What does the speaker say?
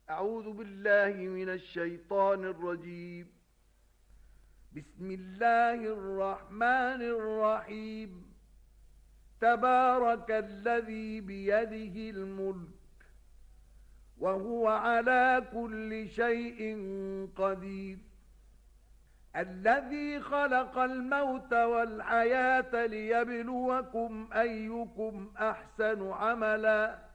أعوذ بالله من الشيطان الرجيم. بسم الله الرحمن الرحيم. تبارك الذي بيده الملك وهو على كل شيء قدير. الذي خلق الموت والحياة ليبلوكم أيكم أحسن عملا